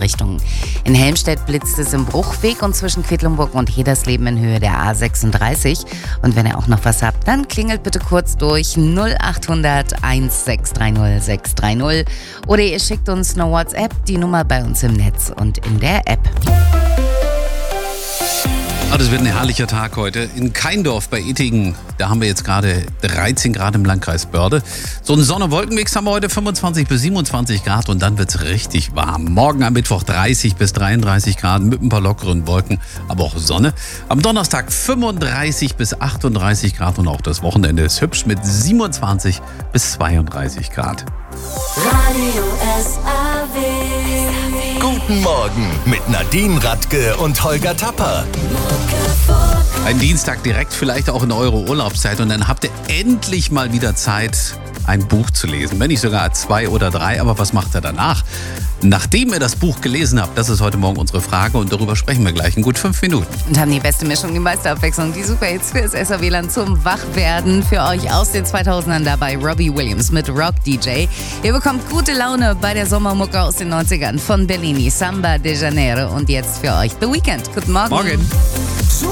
Richtungen. In Helmstedt blitzt es im Bruchweg und zwischen Quedlinburg und Hedersleben in Höhe der A36. Und wenn ihr auch noch was habt, dann klingelt bitte kurz durch 0800 1630 630 oder ihr schickt uns eine WhatsApp, die Nummer bei uns im Netz und in der App. Das wird ein herrlicher Tag heute. In Keindorf bei Ettingen, da haben wir jetzt gerade 13 Grad im Landkreis Börde. So einen Sonne-Wolken-Mix haben wir heute, 25 bis 27 Grad und dann wird es richtig warm. Morgen am Mittwoch 30 bis 33 Grad mit ein paar lockeren Wolken, aber auch Sonne. Am Donnerstag 35 bis 38 Grad und auch das Wochenende ist hübsch mit 27 bis 32 Grad. Radio SAW. Guten Morgen mit Nadine Radke und Holger Tapper. Ein Dienstag direkt vielleicht auch in eure Urlaubszeit und dann habt ihr endlich mal wieder Zeit, ein Buch zu lesen. Wenn nicht sogar 2 oder 3, aber was macht ihr danach? Nachdem ihr das Buch gelesen habt, das ist heute Morgen unsere Frage und darüber sprechen wir gleich in gut 5 Minuten. Und haben die beste Mischung, die meiste Abwechslung, die Superhits fürs SAW-Land zum Wachwerden. Für euch aus den 2000ern dabei Robbie Williams mit Rock DJ. Ihr bekommt gute Laune bei der Sommermucke aus den 90ern von Bellini, Samba de Janeiro und jetzt für euch The Weeknd. Guten Morgen. Morgen.